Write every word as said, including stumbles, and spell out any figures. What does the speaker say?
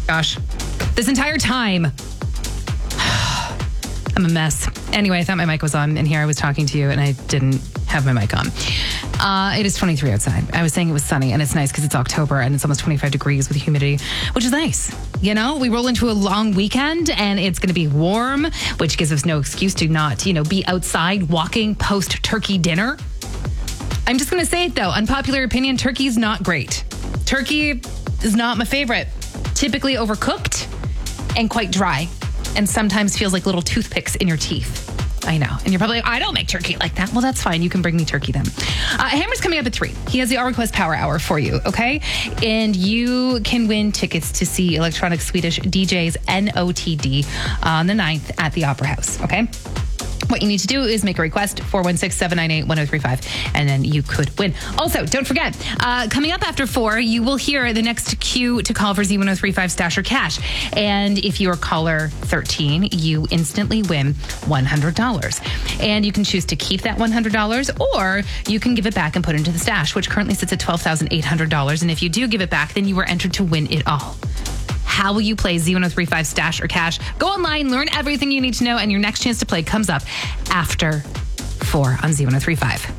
Gosh, this entire time, I'm a mess. Anyway, I thought my mic was on, and here I was talking to you, and I didn't have my mic on. Uh, it is twenty-three outside. I was saying it was sunny, and it's nice because it's October, and it's almost twenty-five degrees with humidity, which is nice. You know, we roll into a long weekend, and it's going to be warm, which gives us no excuse to not, you know, be outside walking post-turkey dinner. I'm just going to say it, though. Unpopular opinion, turkey's not great. Turkey is not my favorite. Typically overcooked and quite dry, and sometimes feels like little toothpicks in your teeth. I know. And you're probably like, I don't make turkey like that. Well, that's fine. You can bring me turkey then. Uh, Hammer's coming up at three. He has the All Request Power Hour for you, okay? And you can win tickets to see electronic Swedish D Js N O T D on the ninth at the Opera House, okay? What you need to do is make a request, four one six, seven nine eight, one oh three five, and then you could win. Also, don't forget, uh, coming up after four, you will hear the next cue to call for Z one oh three five Stash or Cash. And if you're caller thirteen, you instantly win one hundred dollars. And you can choose to keep that one hundred dollars, or you can give it back and put it into the stash, which currently sits at twelve thousand eight hundred dollars. And if you do give it back, then you are entered to win it all. How will you play Z one oh three five Stash or Cash? Go online, learn everything you need to know, and your next chance to play comes up after four on Z one oh three five.